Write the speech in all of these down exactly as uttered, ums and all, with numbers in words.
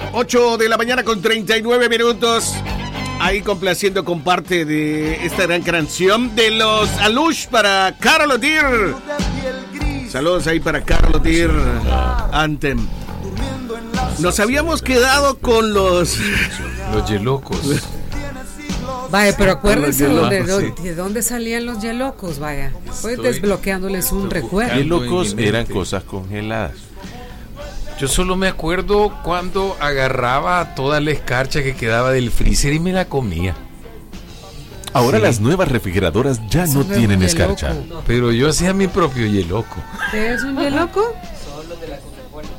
ocho de la mañana con treinta y nueve minutos. Ahí complaciendo con parte de esta gran canción de los Alush para Karol Otir. Saludos ahí para Karol Otir. Anthem. Nos habíamos quedado con los... Los Yelocos. Vaya, pero acuérdense de, de, de dónde salían los Yelocos, vaya. Fue desbloqueándoles un recuerdo. Yelocos eran cosas congeladas. Yo solo me acuerdo cuando agarraba toda la escarcha que quedaba del freezer y me la comía. Ahora sí. Las nuevas refrigeradoras ya Eso no tienen escarcha. No. Pero yo hacía mi propio Yeloco. ¿Qué es un Yeloco? Son los de la Coca-Cola.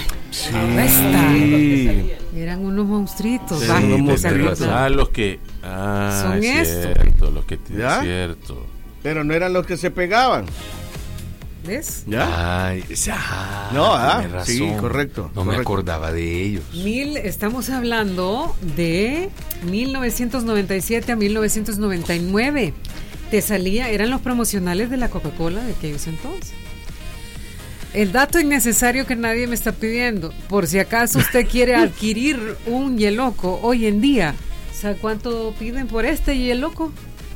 Sí. Eran unos monstruitos. Sí, unos monstruitos. Ah, los que... Ah, son cierto, estos. Los que... ¿Ya? Cierto. Pero no eran los que se pegaban. ¿Ves? ¿Ya? Ay, ah, no, ah, sí, correcto. No correcto. me acordaba de ellos. Mil, estamos hablando de mil novecientos noventa y siete a mil novecientos noventa y nueve. Te salía, eran los promocionales de la Coca-Cola de aquellos entonces. El dato innecesario que nadie me está pidiendo, por si acaso usted quiere adquirir un Yeloco hoy en día, ¿sabe cuánto piden por este Yeloco?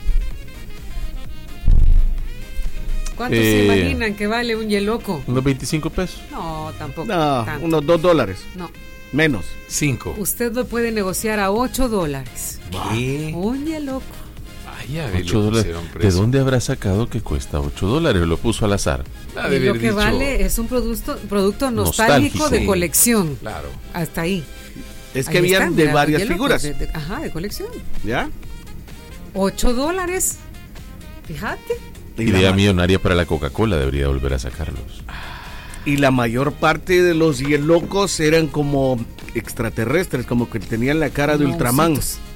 ¿Cuánto eh, se imaginan que vale un Yeloco? Unos veinticinco pesos. No, tampoco. No, tanto. Unos dos dólares. No. Menos. Cinco. Usted lo puede negociar a ocho dólares. ¿Qué? Un Yeloco. Vaya, ocho dólares. ¿De dónde habrá sacado que cuesta ocho dólares? Lo puso al azar. Ah, y lo que dicho... vale es un producto, producto nostálgico, nostálgico de colección. Claro. Hasta ahí. Es que ahí habían están, de mira, varias figuras. De, de, ajá, de colección. ¿Ya? Ocho dólares. Fíjate. Idea millonaria para la Coca-Cola, debería volver a sacarlos. Y la mayor parte de los Yelocos eran como extraterrestres, como que tenían la cara de no, Ultraman.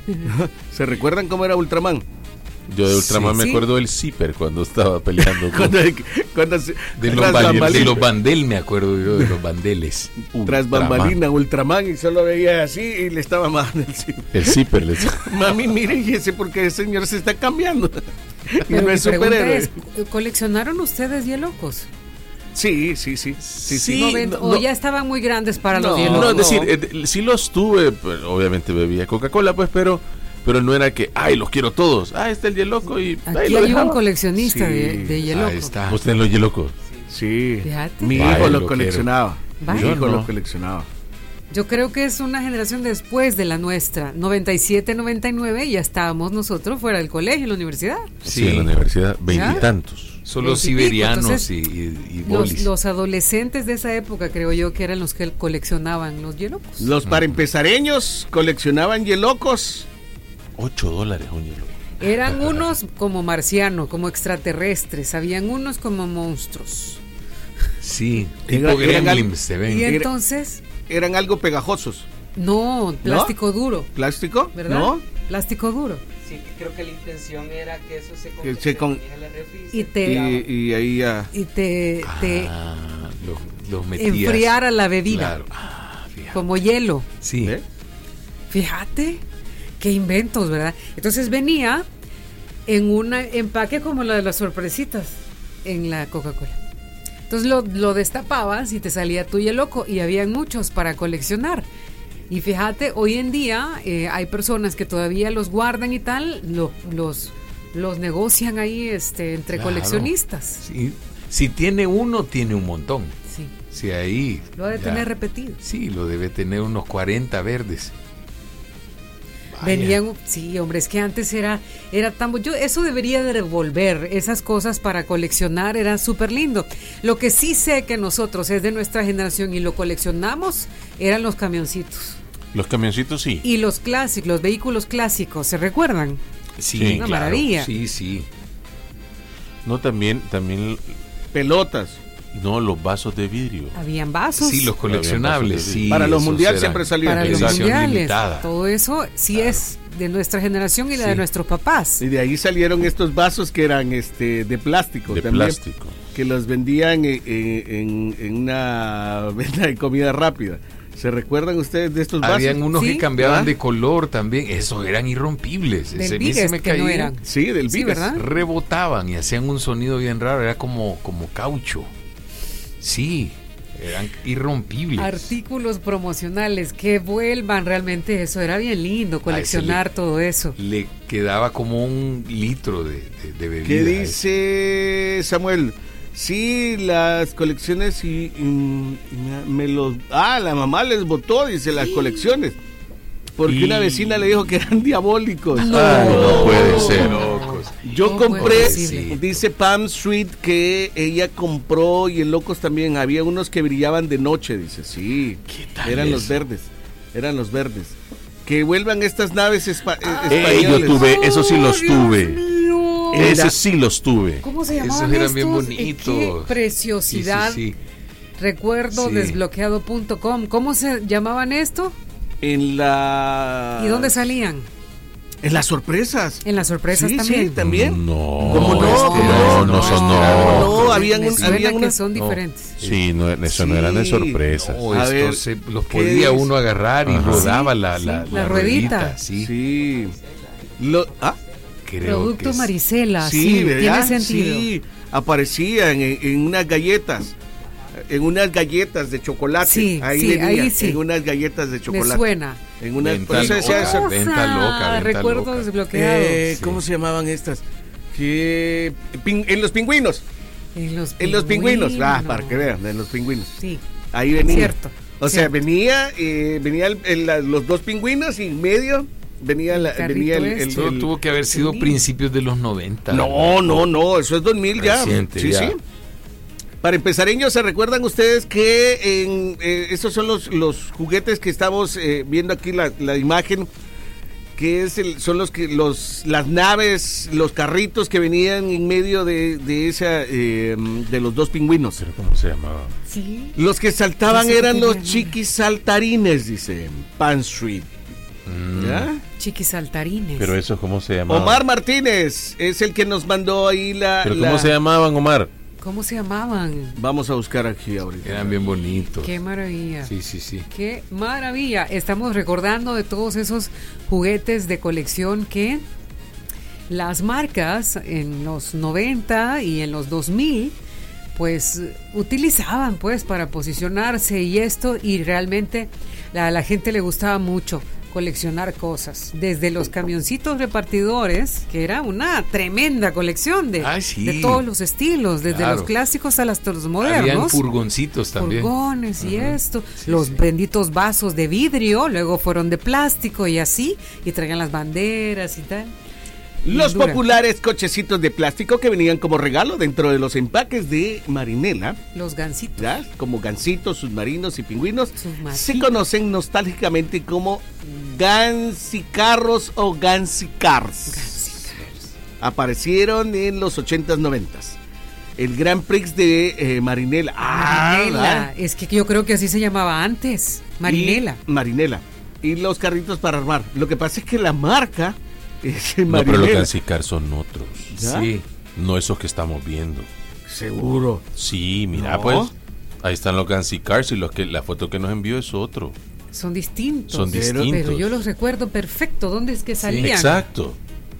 ¿Se recuerdan cómo era Ultraman? Yo de Ultraman sí, me acuerdo sí. del Zipper cuando estaba peleando con... cuando, cuando se, de, los bandel, de los Bandel me acuerdo yo, de los Bandeles. Tras bambalina, Ultraman, y solo veía así y le estaba mandando el Zipper. El Zipper. Les... Mami, mire, y ese porque el señor se está cambiando. Pero no es superhéroe. Es, ¿coleccionaron ustedes Yelocos? Sí, sí, sí. sí, sí. No, no, ¿O no, ya estaban muy grandes para no, los Yelocos? No, es decir, eh, sí los tuve, pues, obviamente bebía Coca-Cola, pues, pero... Pero no era que, ay, los quiero todos. Ah, está el Yeloco y... Aquí ay, hay dejaba. un coleccionista sí. de, de Yeloco. Ahí está. ¿Usted los Yelocos? Sí. Fíjate. Mi Vaya, hijo los lo coleccionaba. Mi Vaya. hijo no. los coleccionaba. Yo creo que es una generación después de la nuestra. noventa y siete, noventa y nueve, ya estábamos nosotros fuera del colegio, en la universidad. Sí, sí en la universidad, veintitantos. Son los siberianos Entonces, y, y, y los, los adolescentes de esa época, creo yo, que eran los que coleccionaban los Yelocos. Los para empezareños coleccionaban Yelocos. Ocho dólares un Yeloco. Eran unos como marcianos, como extraterrestres, habían unos como monstruos. Sí, tipo tipo gremlins se ven. Y entonces... Eran algo pegajosos. No, plástico ¿No? duro. ¿Plástico? ¿Verdad? No. Plástico duro. Sí, creo que la intención era que eso se que se con... y te y, y ahí ya y te, te ah, los, los metías. enfriara la bebida. Claro. Ah, como hielo. Sí. ¿Eh? Fíjate qué inventos, ¿verdad? Entonces venía en un empaque como lo de las sorpresitas en la Coca-Cola. Entonces lo, lo destapabas y te salía tu Yeloco y habían muchos para coleccionar. Y fíjate, hoy en día eh, hay personas que todavía los guardan y tal, lo, los, los negocian ahí este, entre claro. coleccionistas. Sí. Si tiene uno, tiene un montón. Sí. Si ahí... Lo debe ya, tener repetido. Sí, lo debe tener unos cuarenta verdes. Venían, sí, hombre, es que antes era, era tan, yo, eso debería de devolver, esas cosas para coleccionar, era súper lindo. Lo que sí sé que nosotros es de nuestra generación y lo coleccionamos, eran los camioncitos. Los camioncitos sí. Y los clásicos, los vehículos clásicos, ¿se recuerdan? Sí, una claro, maravilla. Sí, sí. No, también, también. Pelotas. No, los vasos de vidrio. Habían vasos. Sí, los coleccionables. Sí, para los mundiales siempre salían. Para los mundiales. Limitada. Todo eso sí claro. es de nuestra generación y la sí. de nuestros papás. Y de ahí salieron estos vasos que eran este de plástico. De también, plástico. Que los vendían en, en, en una venta de comida rápida. ¿Se recuerdan ustedes de estos vasos? Habían unos ¿Sí? que cambiaban ¿Ah? de color también. Esos eran irrompibles. Del Ese Vigas, me que caía. no eran. Sí, del sí, Vigas. ¿verdad? Rebotaban y hacían un sonido bien raro. Era como, como caucho. Sí. eran irrompibles. Artículos promocionales que vuelvan, realmente eso era bien lindo, coleccionar le, todo eso. Le quedaba como un litro de, de, de bebida. ¿Qué dice Samuel? Sí, las colecciones y, y me los... Ah, la mamá les botó, dice, las colecciones. Porque y... una vecina le dijo que eran diabólicos. No, Ay, no puede ser. Locos. Yo No compré, puede dice Pam Street, que ella compró, y en Locos también, había unos que brillaban de noche, dice, sí. ¿Qué tal eran eso? los verdes, eran los verdes. Que vuelvan estas naves espa Ah, Eh, yo españoles. tuve, eso sí los tuve. Mío. Era- Ese sí los tuve. ¿Cómo se Esos llamaban eran bien estos? bonitos. Qué preciosidad. Sí, sí, sí. Recuerdo Sí. desbloqueado punto com. ¿Cómo se llamaban esto? En la... ¿Y dónde salían? En las sorpresas. En las sorpresas Sí, también. sí, también. No, ¿Cómo no? este, ¿Cómo no, no? no son, No, no. habían Me un- suena había que una- son no. diferentes. Sí, no, eso no Sí. eran de sorpresas. No, A estos ver, se- los ¿qué podía dice? uno agarrar y Ajá. rodaba Sí, la, sí, la, la ruedita. Sí, Sí. Lo, ah, creo que Producto es- Marisela, sí, sí, ¿verdad? tiene sentido. Sí, aparecían en, en unas galletas. En unas galletas de chocolate. Sí, ahí sí, venía, ahí sí. en unas galletas de Me chocolate. suena. En unas, Venta por eso decía loca. eso. Venta loca, venta Recuerdos loca. desbloqueados. Eh, Sí. ¿Cómo se llamaban estas? Que pin- en los pingüinos. En los En los pingüinos. Ah, para que vean, en los pingüinos. Sí, Ahí venía. cierto. O sea, cierto. venía, eh, venía el- el- la- los dos pingüinos y en medio venía, El la, carrito venía el, el- este. Eso el- tuvo que haber sido Sí. principios de los noventa. No, no, no, eso es dos mil ya. Reciente, Sí, ya. sí. Para empezareños, ¿se recuerdan ustedes que en, eh, estos son los, los juguetes que estamos eh, viendo aquí la, la imagen? Que es el, son los que los las naves, los carritos que venían en medio de, de esa eh, de los dos pingüinos. Pero ¿cómo se llamaba? Sí. Los que saltaban Yo sé que eran tenía los nombre. chiquis saltarines, dice Pan Street. Mm. ¿Ya? Chiquis saltarines. Pero eso, ¿cómo se llamaba? Omar Martínez es el que nos mandó ahí la. ¿Pero la- cómo se llamaban, Omar? ¿Cómo se llamaban? Vamos a buscar aquí ahorita. Eran bien bonitos. Qué maravilla. Sí, sí, sí. Qué maravilla. Estamos recordando de todos esos juguetes de colección que las marcas en los noventa y en los dos mil pues utilizaban pues para posicionarse y esto, y realmente a la gente le gustaba mucho coleccionar cosas, desde los camioncitos repartidores, que era una tremenda colección de, Ay, sí. de todos los estilos, desde Claro. los clásicos hasta los Habían modernos. furgoncitos también. Furgones y Ajá. esto, Sí, los sí. benditos vasos de vidrio, luego fueron de plástico y así, y traían las banderas y tal. Los Dura. populares cochecitos de plástico que venían como regalo dentro de los empaques de Marinela, Los gansitos. ¿ya? Como gansitos, submarinos y pingüinos, Submarinos. se conocen nostálgicamente como gansicarros o gansicars. Aparecieron en los ochentas, noventas. El Grand Prix de eh, Marinela. Ah, Marinela, ¿verdad? es que yo creo que así se llamaba antes, Marinela. Y Marinela. Y los carritos para armar. Lo que pasa es que la marca es No, Marinela. pero los Gansicar son otros. ¿Ya? Sí. No esos que estamos viendo. Seguro. Sí, mira, No. pues. Ahí están los Gansikars y los que la foto que nos envió es otro. Son distintos. Son Pero- distintos. Pero yo los recuerdo perfecto. ¿Dónde es que salían? Exacto.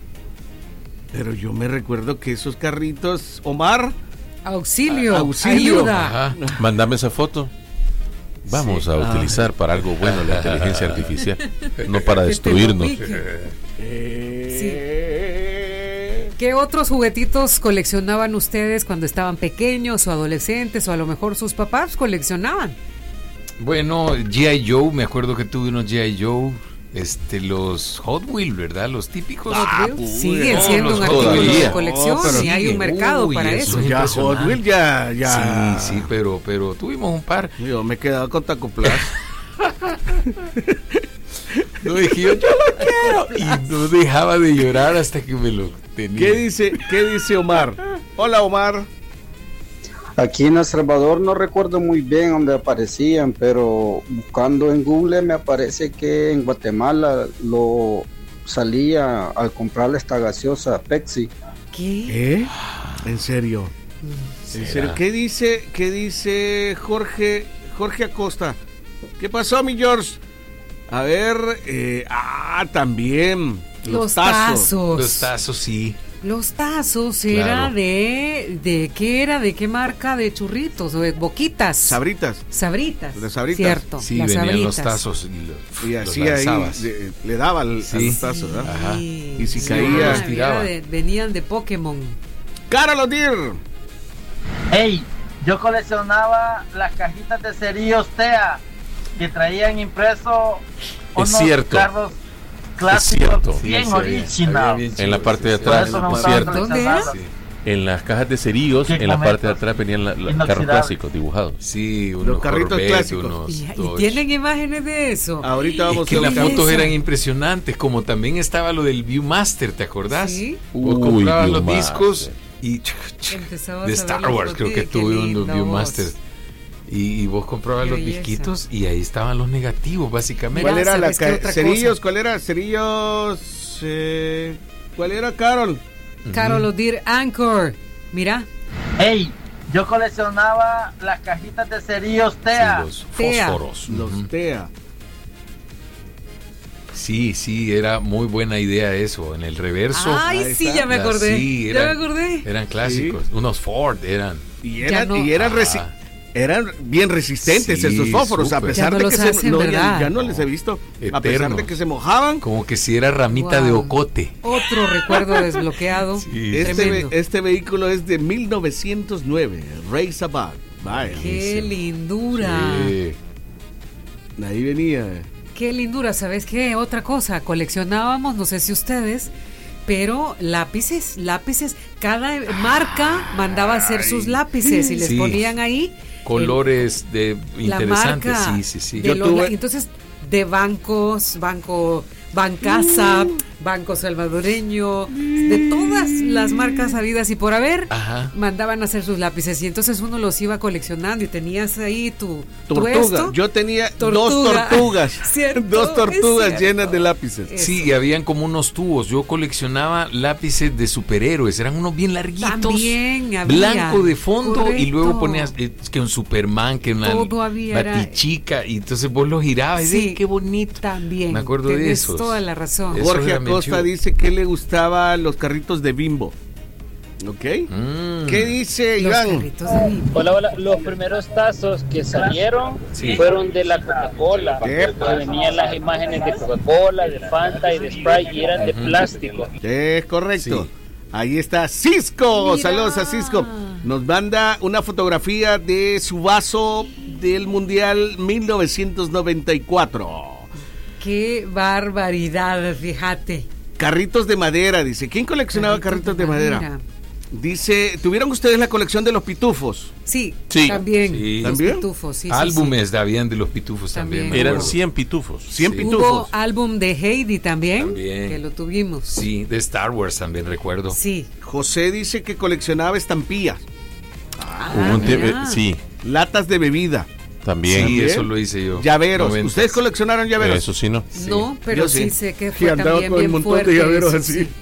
Pero yo me recuerdo que esos carritos, Omar, Auxilio, A- auxilio. ayuda. Ajá. Mándame esa foto. Vamos Sí. a Ah. utilizar para algo bueno la inteligencia artificial, no para Que te destruirnos. lo ubique. Eh, ¿Qué otros juguetitos coleccionaban ustedes cuando estaban pequeños o adolescentes, o a lo mejor sus papás coleccionaban? Bueno, G I. Joe, me acuerdo que tuve unos G I. Joe, este, los Hot Wheels, ¿verdad? Los típicos. Ah, Hot Wheels pues, siguen no, siendo los un Hot artículo Wheels. de colección, No, pero y hay un siguen. mercado Uy, para eso eso. es ya Hot impresionante. Wheels ya, ya. Sí, sí, pero, pero tuvimos un par. Yo me he quedado con Taco Plus. No dije yo, yo lo quiero. Y no dejaba de llorar hasta que me lo tenía. ¿Qué dice, qué dice Omar? Hola, Omar. Aquí en El Salvador no recuerdo muy bien dónde aparecían, pero buscando en Google me aparece que en Guatemala lo salía al comprarle esta gaseosa Pepsi. ¿Qué? ¿Eh? ¿En serio? ¿En serio? ¿Qué dice, qué dice Jorge, Jorge Acosta? ¿Qué pasó, mi George? A ver, eh, ah, también. Los tazos. Los tazos, sí. Los tazos era Claro. de, de ¿qué era? ¿De qué marca de churritos o de boquitas? Sabritas. Sabritas. Las Sabritas. Cierto. Sí, las venían Sabritas. los tazos y, lo- Y los así ahí lanzabas. le, le daba al, Sí. a los tazos, ¿verdad? Ajá. Sí. Y si Sí, caía- era tiraba. de- venían de Pokémon. Carol Odir. Hey, yo coleccionaba las cajitas de cerillos T E A que traían impreso unos cierto. carros clásicos cierto. bien Sí, sí, había- original. había bien En la chévere, parte de sí, atrás, sí. Por eso me es gustaban cierto. ¿Dónde coleccionarlas. Sí. En las cajas de cerillos, ¿Qué en la parte de comentas? atrás venían la- los carros Inoxidable. clásicos dibujados. Sí, unos carritos Corvette, clásicos. unos Y, y Dodge. tienen imágenes de eso. Ahorita vamos Es que a las ¿Qué buscar. fotos belleza? eran impresionantes, como también estaba lo del Viewmaster, ¿te acordás? Sí. Vos Uy, comprabas los Viewmaster. discos y Empezabas de a Star ver las Wars creo que fotos, qué tuve unos linda Viewmaster. voz. Y, y vos comprabas Qué los belleza. disquitos y ahí estaban los negativos, básicamente. ¿Cuál Mira, era la ¿sabes qué ca- otra cerillos? cosa? ¿Cuál era? Cerillos. eh, ¿Cuál era, Carol? Carol Odir Anchor. Mira, Hey, yo coleccionaba las cajitas de cerillos T E Sí, A los T E A. fósforos. Los Ujú. T E A. Sí, sí, era muy buena idea eso. En el reverso. ay, ahí sí, está. ya me Ya, acordé. sí, ya eran- me acordé. Eran clásicos. Unos Ford eran. Y Ya eran, no- y eran, resi- Ah. eran bien resistentes Sí, esos fósforos, a súper. pesar Ya no de los que se hacen, no, ya, ¿verdad? ya no les he visto. A pesar Eternos. de que se mojaban. Como que si era ramita Wow. de ocote. Otro recuerdo desbloqueado. Sí. Este, Tremendo. ve- este vehículo es de mil novecientos nueve, Race About. Vaya. Qué lindura. Sí. Ahí venía. Qué lindura. ¿Sabes qué? Otra cosa. Coleccionábamos, no sé si ustedes, pero lápices, lápices. Cada marca mandaba hacer sus lápices y les Sí. ponían ahí Colores de el- la interesantes. marca. Sí, sí, sí. de Yo los- tuve- Entonces, de bancos, banco Bancasa, Banco Salvadoreño, de todas las marcas habidas y por haber, Ajá. mandaban a hacer sus lápices y entonces uno los iba coleccionando y tenías ahí tu, tu Tortuga. esto. Yo tenía Tortuga. dos tortugas. Cierto, dos tortugas es llenas cierto. de lápices. Eso. Sí, y habían como unos tubos. Yo coleccionaba lápices de superhéroes. Eran unos bien larguitos. También había. Blanco de fondo y luego Correcto. ponías eh, que un Superman, que una Todo había, era- Batichica. Y entonces vos los girabas y Sí, decías, qué bonito. También. Me acuerdo de Tenés esos. toda la razón. Eso Jorge era bien Acosta chido. dice que le gustaban los carritos de Bimbo. ¿Ok? Mm. ¿Qué dice Los Iván? carritos de Bimbo. Hola, hola. Los primeros tazos que salieron Sí. fueron de la Coca-Cola. Epa. Que venían las imágenes de Coca-Cola, de Fanta y de Sprite y eran de plástico. Es correcto. Sí. Ahí está Cisco. Mira. Saludos a Cisco. Nos manda una fotografía de su vaso del Mundial mil novecientos noventa y cuatro. Qué barbaridad, fíjate. Carritos de madera, dice. ¿Quién coleccionaba carritos de madera? Dice, ¿tuvieron ustedes la colección de los pitufos? Sí, Sí. Sí. también. Los ¿También? pitufos, sí, sí, Álbumes de habían de los pitufos También. también. me Eran acuerdo. cien pitufos. cien Sí. sí. pitufos. Hubo álbum de Heidi también, También. que lo tuvimos. Sí, de Star Wars también recuerdo. Sí. José dice que coleccionaba estampillas, Hubo un tiempo- mira. sí, latas de bebida, también. Sí, ¿También? eso lo hice yo. llaveros. Noventas. ¿Ustedes coleccionaron llaveros? Eso sí, no. No, pero Yo sí. sí. sé que Sí, fue andaba también con un bien montón fuerte. de llaveros eso, así. sí.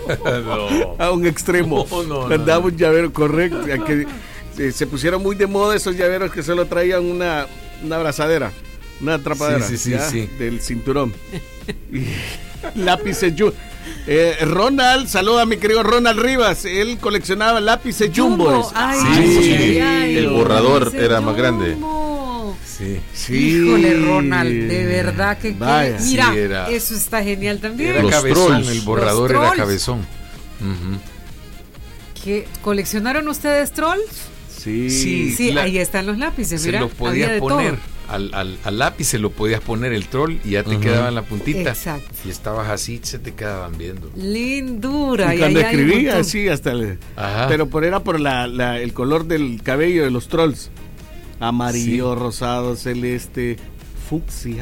No. A un extremo. No, no, no, Andaba no. un llavero correcto. ya que se, se pusieron muy de moda esos llaveros que solo traían una, una abrazadera, una atrapadera Sí, sí, sí, ¿ya? sí. del cinturón. Y lápices Jumbo. Eh, Ronald, saluda a mi querido Ronald Rivas. Él coleccionaba lápices Jumbos. Ay, Sí, ay, ay, el borrador dice era más grande. Jumbo. Sí. Sí. Híjole, Ronald, de verdad que, que- Vaya. mira, Sí, era- eso está genial también. Era Los cabezón, trolls. el borrador Los era trolls. cabezón. Ujú. ¿Qué, ¿Coleccionaron ustedes trolls? Sí. Sí. Sí, la- ahí están los lápices, Se mira, lo había podías de poner todo. al, al, al lápiz, se lo podías poner el troll y ya te Ujú. quedaba en la puntita. Exacto. Y estabas así, se te quedaban viendo. Lindura. Y y cuando ahí hay un escribía, montón. sí, hasta le- Ajá. pero por era por la, la- el color del cabello de los trolls. Amarillo, rosado, celeste, fucsia.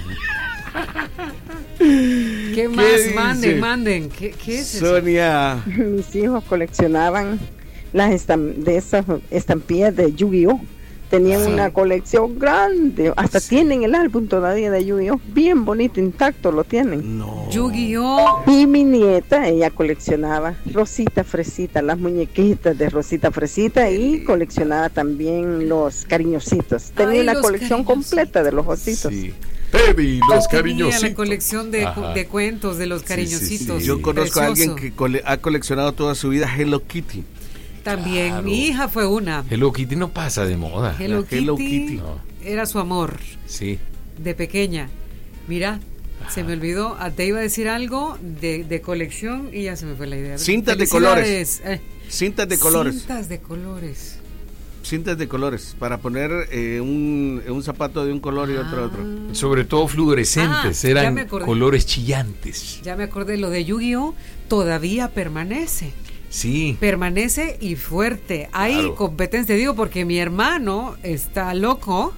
¿Qué más? dice? Manden, manden. ¿Qué, qué es eso? Sonia. Mis hijos coleccionaban las estam- de esas estampillas de Yu-Gi-Oh. Tenían Sí. una colección grande, hasta tienen el álbum todavía de Yu-Gi-Oh, bien bonito, intacto lo tienen. No. Yu-Gi-Oh. Y mi nieta, ella coleccionaba Rosita Fresita, las muñequitas de Rosita Fresita y coleccionaba también los cariñositos. Tenía Ay, una los colección cariñositos. completa de los ositos. Sí. Freddy, los Yo tenía cariñositos. la colección de, Ajá. de cuentos de los cariñositos. sí. Yo conozco a alguien Precioso. que cole- ha coleccionado toda su vida Hello Kitty. También Claro. mi hija fue una. Hello Kitty no pasa de moda. Hello, La Hello Kitty, Kitty. No. era su amor Sí. de pequeña. Mira, se me olvidó. ah, Te iba a decir algo de, de colección y ya se me fue la idea. Cintas de Felicidades. Eh, Cintas de colores. Cintas de colores. Cintas de colores. Para poner eh, un, un zapato de un color y otro de otro. Sobre todo fluorescentes, Ah, ya me eran acordé. colores chillantes. Ya me acordé, lo de Yu-Gi-Oh todavía permanece. Sí. Permanece y fuerte. Hay Claro. competencia, digo, porque mi hermano está loco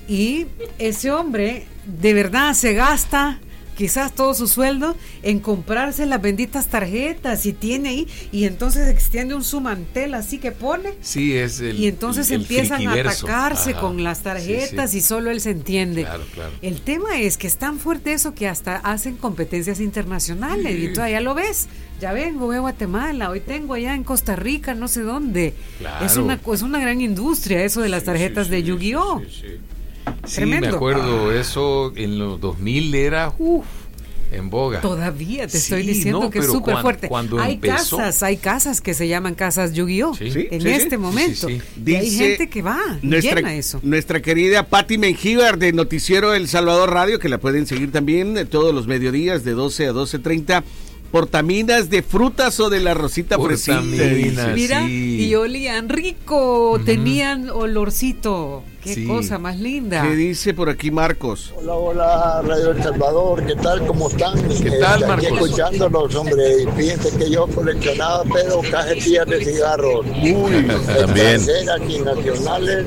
y ese hombre de verdad se gasta quizás todo su sueldo en comprarse las benditas tarjetas y tiene ahí, y entonces extiende un su mantel así que pone. Sí, es el. Y entonces el- el empiezan a frikiverso. atacarse Ajá. con las tarjetas Sí, sí. y solo él se entiende. Claro, claro. El tema es que es tan fuerte eso que hasta hacen competencias internacionales y tú ya lo ves. Ya vengo, voy a Guatemala, hoy tengo allá en Costa Rica, no sé dónde. Claro. Es una es una gran industria eso de las tarjetas de Yu-Gi-Oh. Sí, sí. Sí, Tremendo. me acuerdo, eso en los dos mil era uf, en boga. Todavía te estoy Sí, diciendo no, que es pero súper cuan- fuerte. cuando Hay empezó- casas, hay casas que se llaman casas Yu-Gi-Oh Sí. Sí, en sí, este sí. momento. Sí, Y hay Dice gente que va, y nuestra, llena eso. nuestra querida Patti Mengíbar de Noticiero El Salvador Radio, que la pueden seguir también eh, todos los mediodías de doce a doce treinta. Portaminas de frutas o de la Rosita Fresita. Portaminas. Mira, sí. y olían rico, tenían olorcito. Qué Sí. cosa más linda. ¿Qué dice por aquí Marcos? Hola, hola, Radio El Salvador, ¿qué tal? ¿Cómo están? ¿Qué tal, Aquí Marcos? escuchándolos, hombre, y fíjense que yo coleccionaba, pero cajetillas de cigarros. Uy, También. extranjeras y nacionales,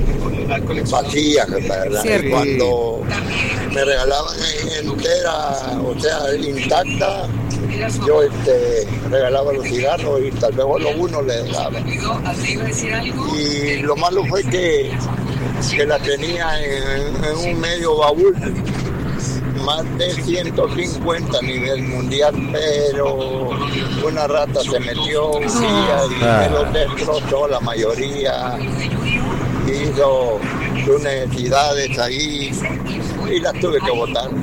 vacías, ¿verdad? Cierto. Cuando me regalaban entera, o sea, intacta, yo este, regalaba los cigarros y tal vez solo uno le daba. Y lo malo fue que, que la tenía en, en un medio baúl, más de ciento cincuenta a nivel mundial, pero una rata se metió un día y Ah. me los destrozó la mayoría, hizo sus necesidades ahí y las tuve que botar.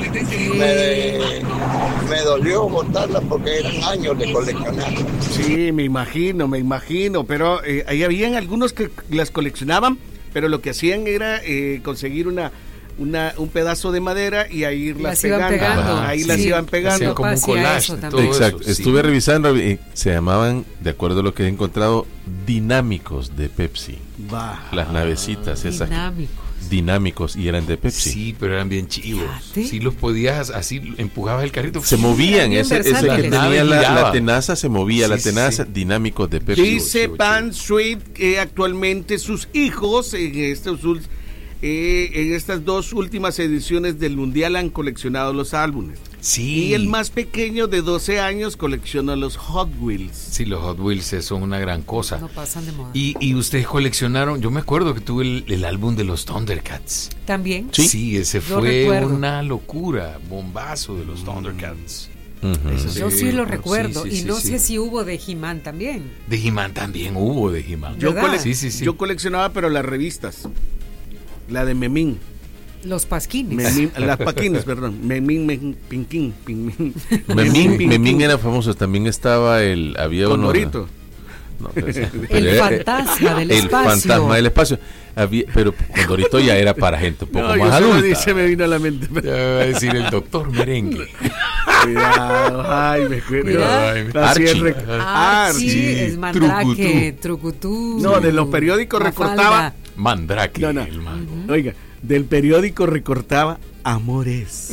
Me, me dolió botarlas porque eran años de coleccionar. Sí, me imagino, me imagino, pero eh, ahí habían algunos que las coleccionaban, pero lo que hacían era eh, conseguir una, una un pedazo de madera y ahí irlas Las iban pegando. pegando. Ahí Sí. las iban Hacían pegando. como un Papá hacía collage eso de también. todo Exacto, eso, sí. estuve revisando y se llamaban, de acuerdo a lo que he encontrado, dinámicos de Pepsi. Va. Las navecitas esas. Dinámicos. Dinámicos y eran de Pepsi. Sí, pero eran bien chivos. Fíjate. Sí, los podías, así empujabas el carrito. Se movían, bien ese, ese que versátiles. tenía la, Giraba. la tenaza se movía, Sí, la sí, tenaza, sí. dinámicos de Pepsi. Dice chivo, Pan Sweet que actualmente sus hijos en estos ul- eh, en estas dos últimas ediciones del Mundial han coleccionado los álbumes. Sí. Y el más pequeño de doce años colecciona los Hot Wheels. Sí, los Hot Wheels eh, son una gran cosa. No pasan de moda. Y, y ustedes coleccionaron, yo me acuerdo que tuve el, el álbum de los Thundercats. También. Sí, ese Yo fue recuerdo. una locura, bombazo de los Thundercats. Ujú. Eso Yo sí lo recuerdo. sí, y sí, no sí. sé si hubo de He-Man también. De He-Man también hubo de He-Man. Yo, ¿Verdad? cole- Sí, sí, sí. yo coleccionaba, pero las revistas. La de Memín. Los pasquines. Memín las paquines, perdón. Memín, Memín, Pinquín, Pinquín. Memín, Pinquín. Memín era famoso, también estaba el, había uno. Condorito. No, pues, El pero era- fantasma del el espacio. fantasma del espacio. Había, pero Condorito ya era para gente un poco No, yo más solo adulta. dice, me vino a la mente. Ya va a decir el doctor Merengue. Cuidado, ay, me cuidado. Cuidado. Ay, Así es, Archie. re- Ah, sí, Archie. es Mandrake, Trucutú. No, de los periódicos Mafalda. recortaba. Mandrake, No, no. el mago. Oiga, del periódico recortaba Amores.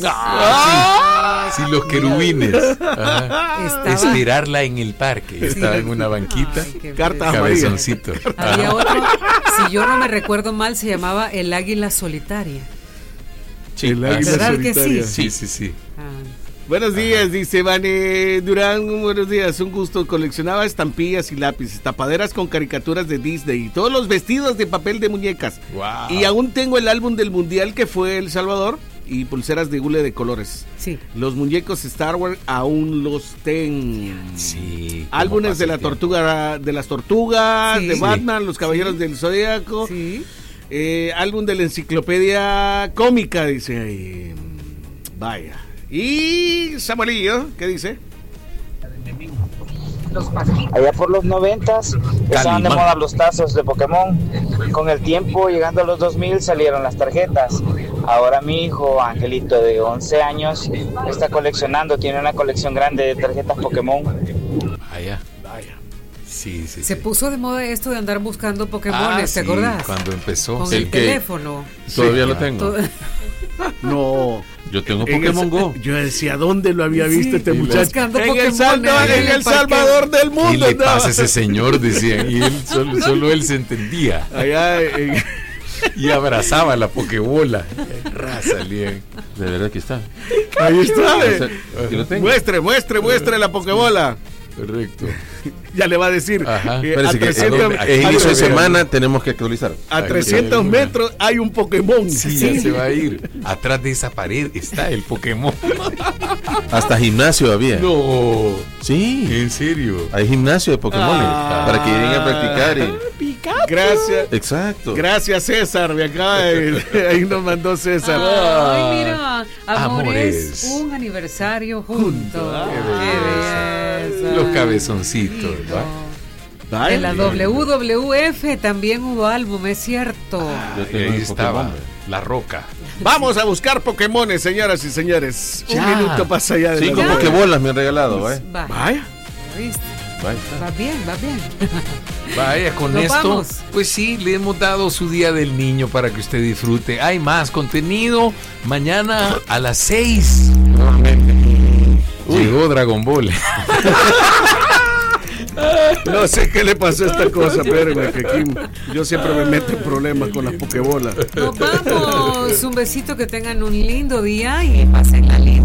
Ah, sí, sí, los querubines. Ajá. Estaba- Esperarla en el parque. Estaba en una banquita. Ay, qué Carta fresco. amarilla. Cabezoncito. Había Ajá. otro, si yo no me recuerdo mal, se llamaba El Águila Solitaria. Sí, El ah, águila ¿Verdad que sí? solitaria. Sí, sí, sí. Ah, Buenos días, dice Vane Durán, buenos días, un gusto. Coleccionaba estampillas y lápices, tapaderas con caricaturas de Disney y todos los vestidos de papel de muñecas. Wow. Y aún tengo el álbum del Mundial que fue El Salvador y pulseras de hule de colores. sí. Los muñecos Star Wars aún los tengo. Sí. cómo Álbumes pasa de el la tiempo. tortuga, de las tortugas, Sí. de Sí. Batman, los caballeros del Zodíaco. Sí. Eh, álbum de la enciclopedia cómica, dice ahí. Vaya. Y Samuelillo, ¿qué dice? Allá por los noventas estaban de moda los tazos de Pokémon. Con el tiempo, llegando a los dos mil, salieron las tarjetas. Ahora mi hijo, Angelito, de once años, está coleccionando, tiene una colección grande de tarjetas Pokémon. Vaya, vaya. Sí, sí. Se sí. puso de moda esto de andar buscando Pokémones, Ah, ¿te sí, acordás? cuando empezó. Con El el que- teléfono. Todavía Sí, lo ya. tengo. Todo- No. Yo tengo En Pokémon el- Go. Yo decía, ¿dónde lo había visto Sí, este y muchacho? buscando En el, Pokémon Salvador, en en el el parque. Salvador del ¿Qué mundo. le andaba. pasa a ese señor? Decían. Y él, solo, solo él se entendía. Allá en- Y abrazaba la Pokébola. Raza, bien. De verdad que está. ahí está. eh. Aquí lo tengo. Muestre, muestre, muestre la Pokébola. Correcto. Ya le va a decir. Ajá. eh, a Parece que trescientos, aquí es a inicio de trescientos semana, tenemos que actualizar. a Aquí trescientos hay una. metros hay un Pokémon. Sí, ya se va a ir. Atrás de esa pared está el Pokémon. Hasta gimnasio había. No. Sí. ¿En serio? Hay gimnasio de Pokémon Ah. para que lleguen a practicar. y- Gracias. Exacto. Gracias, César. Me acaba de- ahí nos mandó César. Ay, mira, Amores. amores, un aniversario juntos. Qué belleza. Los cabezoncitos, Lindo. ¿va? Vaya. En la W W F también hubo álbum, es cierto. Yo Y tengo ahí el estaba Pokémon. la roca. Vamos a buscar Pokémones, señoras y señores. Ya. Un minuto pasa allá de Cinco la- Ya. Pokébolas me han regalado, ¿eh? Va, Vaya. ¿viste? Ahí está. Va bien, va bien. Vaya, con Nos esto, vamos. pues sí, le hemos dado su Día del Niño para que usted disfrute. Hay más contenido mañana a las seis. Nuevamente. Llegó Dragon Ball. No sé qué le pasó a esta cosa, espérenme, que aquí yo siempre me meto en problemas con las Pokébolas. Nos vamos. Un besito, que tengan un lindo día y pasen la linda.